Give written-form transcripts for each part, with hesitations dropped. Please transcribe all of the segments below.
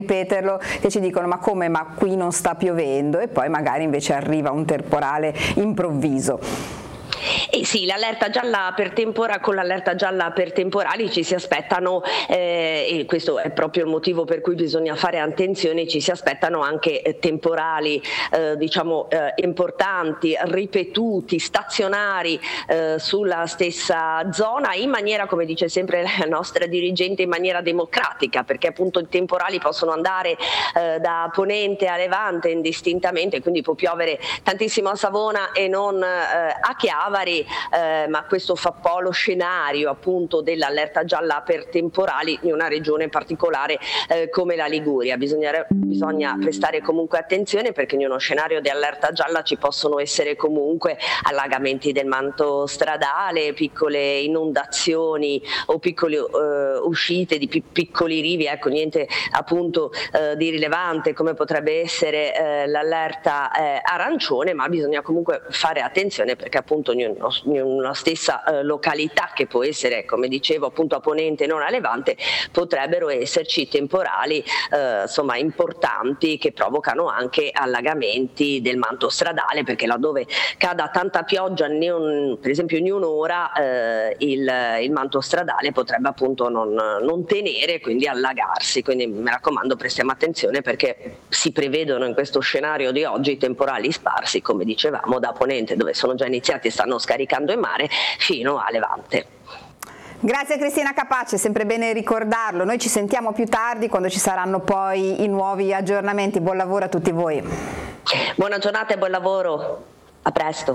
ripeterlo, che ci dicono ma come, ma qui non sta piovendo, e poi magari invece arriva un temporale improvviso. Sì, l'allerta gialla per con l'allerta gialla per temporali ci si aspettano, e questo è proprio il motivo per cui bisogna fare attenzione, ci si aspettano anche temporali importanti, ripetuti, stazionari sulla stessa zona, in maniera, come dice sempre la nostra dirigente, in maniera democratica, perché appunto i temporali possono andare da ponente a levante indistintamente, quindi può piovere tantissimo a Savona e non a Chiavari, ma questo fa un po' lo scenario appunto dell'allerta gialla per temporali in una regione particolare come la Liguria. Bisogna prestare comunque attenzione, perché in uno scenario di allerta gialla ci possono essere comunque allagamenti del manto stradale, piccole inondazioni o piccole uscite di piccoli rivi, ecco, niente appunto di rilevante come potrebbe essere l'allerta arancione, ma bisogna comunque fare attenzione, perché appunto in una stessa località, che può essere, come dicevo, appunto a ponente e non a levante, potrebbero esserci temporali importanti che provocano anche allagamenti del manto stradale, perché laddove cada tanta pioggia per esempio in un'ora il manto stradale potrebbe appunto non tenere, quindi allagarsi. Quindi mi raccomando, prestiamo attenzione, perché si prevedono in questo scenario di oggi temporali sparsi, come dicevamo, da ponente, dove sono già iniziati e stanno scaricando in mare, fino a levante. Grazie Cristina Capace, è sempre bene ricordarlo. Noi ci sentiamo più tardi, quando ci saranno poi i nuovi aggiornamenti. Buon lavoro a tutti voi. Buona giornata e buon lavoro, a presto.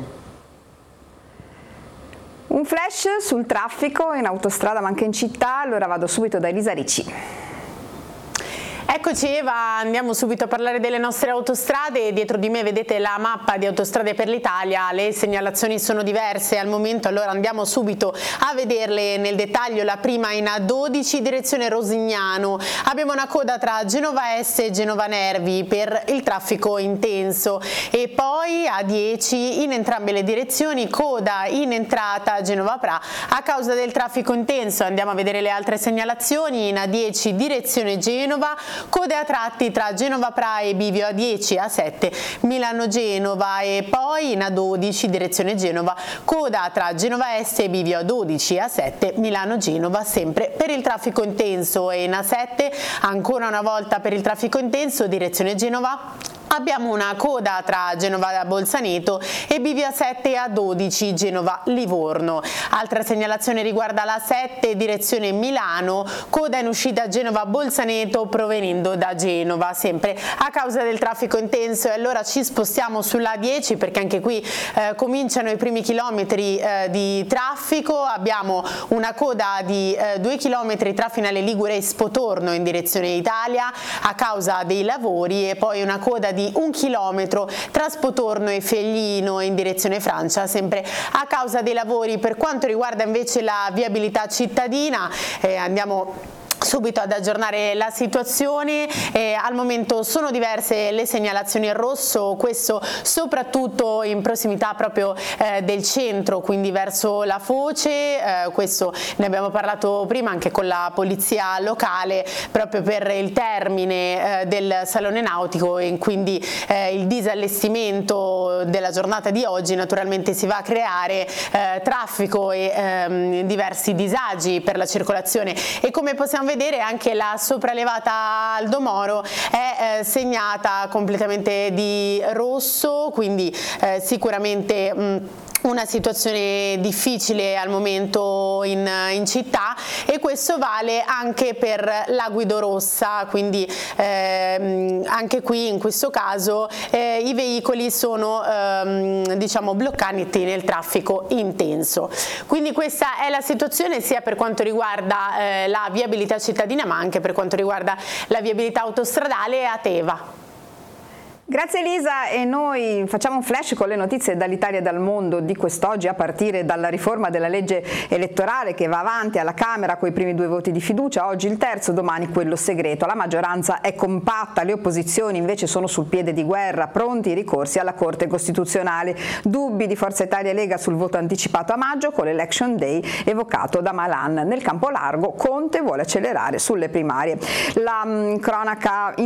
Un flash sul traffico in autostrada ma anche in città, allora vado subito da Elisa Ricci. Eccoci Eva, andiamo subito a parlare delle nostre autostrade. Dietro di me vedete la mappa di Autostrade per l'Italia, le segnalazioni sono diverse al momento, allora andiamo subito a vederle nel dettaglio. La prima in A12 direzione Rosignano, abbiamo una coda tra Genova Est e Genova Nervi per il traffico intenso, e poi A10 in entrambe le direzioni, coda in entrata Genova Pra a causa del traffico intenso. Andiamo a vedere le altre segnalazioni. In A10 direzione Genova, code a tratti tra Genova Pra e Bivio A10, A7 Milano-Genova, e poi in A12 direzione Genova, coda tra Genova Est e Bivio A12, A7 Milano-Genova, sempre per il traffico intenso. E in A7 ancora una volta per il traffico intenso direzione Genova abbiamo una coda tra Genova Bolzaneto e Bivio A7 A12 Genova Livorno. Altra segnalazione riguarda la 7 direzione Milano, coda in uscita Genova Bolzaneto provenendo da Genova, sempre a causa del traffico intenso. E allora ci spostiamo sulla 10, perché anche qui cominciano i primi chilometri di traffico. Abbiamo una coda di 2 chilometri tra Finale Ligure e Spotorno in direzione Italia a causa dei lavori, e poi una coda di 1 chilometro tra Spotorno e Feglino in direzione Francia, sempre a causa dei lavori. Per quanto riguarda invece la viabilità cittadina, andiamo subito ad aggiornare la situazione. Al momento sono diverse le segnalazioni in rosso, questo soprattutto in prossimità proprio del centro, quindi verso la Foce. Questo ne abbiamo parlato prima anche con la polizia locale, proprio per il termine del Salone Nautico, e quindi il disallestimento della giornata di oggi naturalmente si va a creare traffico e diversi disagi per la circolazione. E come possiamo vedere anche la sopraelevata Aldo Moro è segnata completamente di rosso, quindi sicuramente una situazione difficile al momento in città, e questo vale anche per la Guido Rossa, quindi anche qui in questo caso i veicoli sono diciamo bloccati nel traffico intenso. Quindi questa è la situazione sia per quanto riguarda la viabilità cittadina, ma anche per quanto riguarda la viabilità autostradale. A Teva. Grazie Elisa, e noi facciamo un flash con le notizie dall'Italia e dal mondo di quest'oggi, a partire dalla riforma della legge elettorale che va avanti alla Camera con i primi 2 voti di fiducia, oggi il terzo, domani quello segreto. La maggioranza è compatta, le opposizioni invece sono sul piede di guerra, pronti i ricorsi alla Corte Costituzionale. Dubbi di Forza Italia e Lega sul voto anticipato a maggio con l'Election Day evocato da Malan. Nel campo largo Conte vuole accelerare sulle primarie. La cronaca